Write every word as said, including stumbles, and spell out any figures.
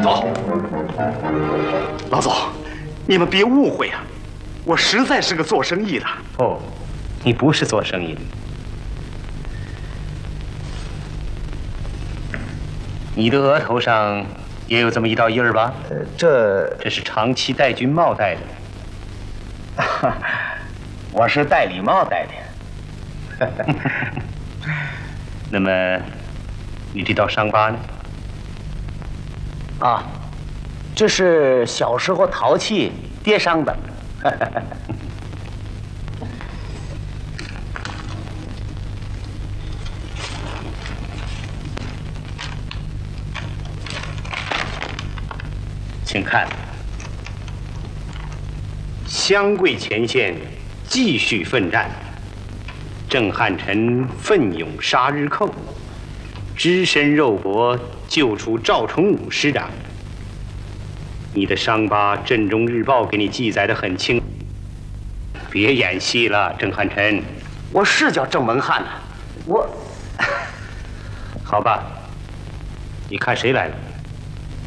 走。老总，你们别误会啊，我实在是个做生意的。 哦，你不是做生意的。你的额头上也有这么一道印儿吧？ 呃，这这是长期戴军帽戴的。 我是戴礼帽戴的。 那么，你这道伤疤呢？ 啊，这是小时候淘气跌伤的。 请看，湘桂前线继续奋战。郑汉臣奋勇杀日寇，只身肉搏救出赵崇武师长。你的伤疤，《镇中日报》给你记载得很清。别演戏了，郑汉臣。 我是叫郑文翰呐，我。 好吧，你看谁来了？